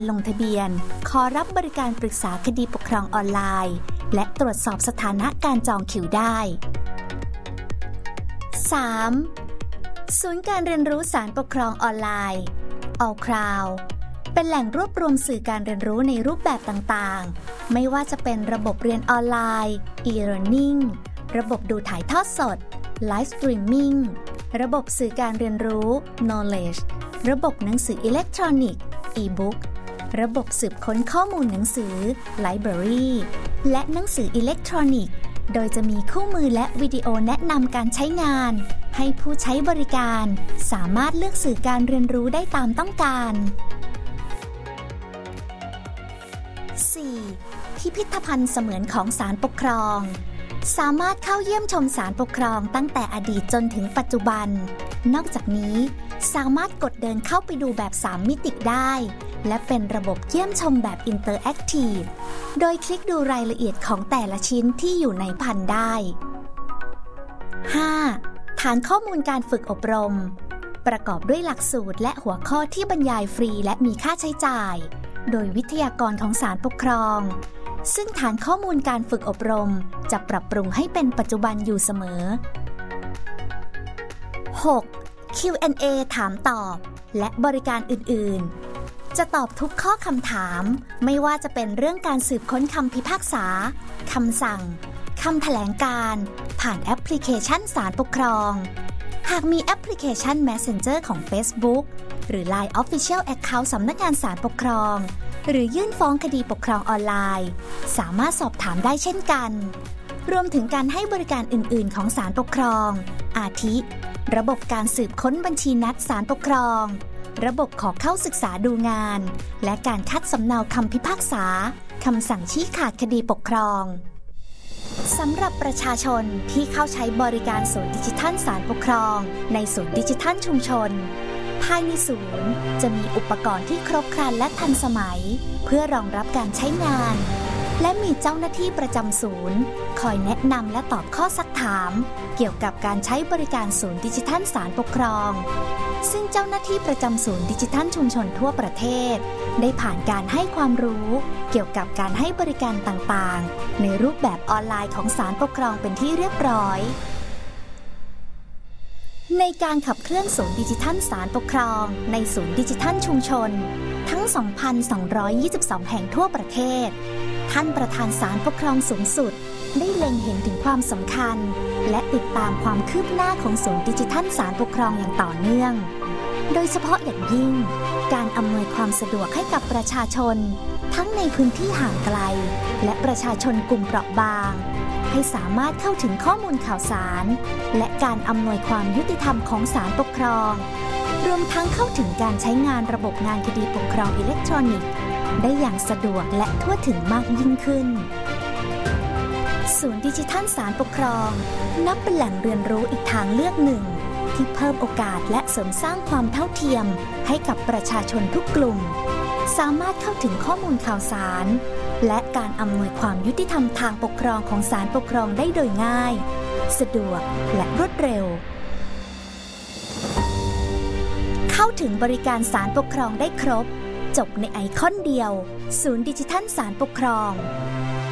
ลงทะเบียนขอรับบริการปรึกษาคดีปกครองออนไลน์และตรวจสอบสถานะการจองคิวได้ 3. ศูนย์การเรียนรู้ศาลปกครองออนไลน์ All Cloud เป็นแหล่งรวบรวมสื่อการเรียนรู้ในรูปแบบต่างๆไม่ว่าจะเป็นระบบเรียนออนไลน์ e-learning ระบบดูถ่ายทอดสด Live Streaming ระบบสื่อการเรียนรู้ Knowledge ระบบหนังสืออิเล็กทรอนิกส์ e-book ระบบสืบค้นข้อมูลหนังสือ Library และหนังสืออิเล็กทรอนิกส์โดยจะมีคู่มือและวิดีโอแนะนำการใช้งานให้ผู้ใช้บริการสามารถเลือกสื่อการเรียนรู้ได้ตามต้องการ 4. พิพิธภัณฑ์เสมือนของศาลปกครองสามารถเข้าเยี่ยมชมศาลปกครองตั้งแต่อดีตจนถึงปัจจุบันนอกจากนี้สามารถกดเดินเข้าไปดูแบบ3มิติได้และเป็นระบบเยี่ยมชมแบบอินเตอร์แอคทีฟโดยคลิกดูรายละเอียดของแต่ละชิ้นที่อยู่ในพันได้ 5. ฐานข้อมูลการฝึกอบรมประกอบด้วยหลักสูตรและหัวข้อที่บรรยายฟรีและมีค่าใช้จ่ายโดยวิทยากรของศาลปกครองซึ่งฐานข้อมูลการฝึกอบรมจะปรับปรุงให้เป็นปัจจุบันอยู่เสมอ 6. Q&A ถามตอบและบริการอื่นๆจะตอบทุกข้อคำถามไม่ว่าจะเป็นเรื่องการสืบค้นคำพิพากษาคำสั่งคำแถลงการณ์ผ่านแอปพลิเคชันศาลปกครองหากมีแอปพลิเคชัน Messenger ของ Facebook หรือ LINE Official Account สำนักงานศาลปกครองหรือยื่นฟ้องคดีปกครองออนไลน์สามารถสอบถามได้เช่นกันรวมถึงการให้บริการอื่นๆของศาลปกครองอาทิระบบการสืบค้นบัญชีนัดศาลปกครองระบบขอเข้าศึกษาดูงานและการคัดสำเนาคำพิพากษาคำสั่งชี้ขาดคดีปกครองสำหรับประชาชนที่เข้าใช้บริการศูนย์ดิจิทัลศาลปกครองในศูนย์ดิจิทัลชุมชนภายในศูนย์จะมีอุปกรณ์ที่ครบครันและทันสมัยเพื่อรองรับการใช้งานและมีเจ้าหน้าที่ประจำศูนย์คอยแนะนำและตอบข้อซักถามเกี่ยวกับการใช้บริการศูนย์ดิจิทัลศาลปกครองซึ่งเจ้าหน้าที่ประจำศูนย์ดิจิทัลชุมชนทั่วประเทศได้ผ่านการให้ความรู้เกี่ยวกับการให้บริการต่างๆในรูปแบบออนไลน์ของศาลปกครองเป็นที่เรียบร้อยในการขับเคลื่อนศูนย์ดิจิทัลศาลปกครองในศูนย์ดิจิทัลชุมชนทั้ง 2,222 แห่งทั่วประเทศท่านประธานศาลปกครองสูงสุดได้เล็งเห็นถึงความสำคัญและติดตามความคืบหน้าของศูนย์ดิจิทัลศาลปกครองอย่างต่อเนื่องโดยเฉพาะอย่างยิ่งการอำนวยความสะดวกให้กับประชาชนทั้งในพื้นที่ห่างไกลและประชาชนกลุ่มเปราะบางให้สามารถเข้าถึงข้อมูลข่าวสารและการอำนวยความยุติธรรมของศาลปกครองรวมทั้งเข้าถึงการใช้งานระบบงานคดีปกครองอิเล็กทรอนิกส์ได้อย่างสะดวกและทั่วถึงมากยิ่งขึ้นศูนย์ดิจิทัลศาลปกครองนับเป็นแหล่งเรียนรู้อีกทางเลือกหนึ่งที่เพิ่มโอกาสและเสริมสร้างความเท่าเทียมให้กับประชาชนทุกกลุ่มสามารถเข้าถึงข้อมูลข่าวสารและการอำนวยความยุติธรรมทางปกครองของศาลปกครองได้โดยง่ายสะดวกและรวดเร็วเข้าถึงบริการศาลปกครองได้ครบจบในไอคอนเดียวศูนย์ดิจิทัลศาลปกครอง